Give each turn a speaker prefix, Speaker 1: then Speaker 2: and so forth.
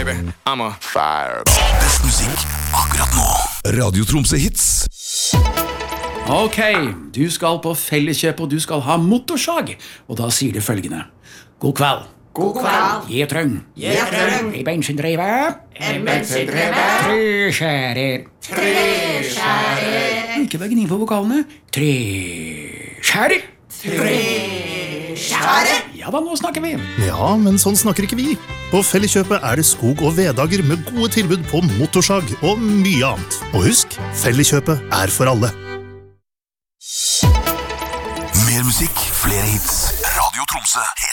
Speaker 1: baby. I'm a fireball.
Speaker 2: Best musikk akkurat nå. Radio Tromsø Hits.
Speaker 3: Ok, du skal på Felleskjøp og du skal ha motorsag. Og da sier du følgende. God kveld.
Speaker 4: God kveld.
Speaker 3: Gjetrøng.
Speaker 4: Gjetrøng.
Speaker 3: I bensindrevet.
Speaker 4: En bensindrevet.
Speaker 3: Treskjærer.
Speaker 4: Treskjærer.
Speaker 3: Ikke bare gni på vokalene. Treskjærer.
Speaker 4: Treskjærer.
Speaker 3: Ja da, nå snakker vi.
Speaker 5: Ja, men sånn snakker ikke vi. På Felleskjøpet er det skog- og veddager med gode tilbud på motorsag og mye annet. Og husk, Felleskjøpet er for alle.
Speaker 2: Mer musikk, flere hits. Radio Tromsø.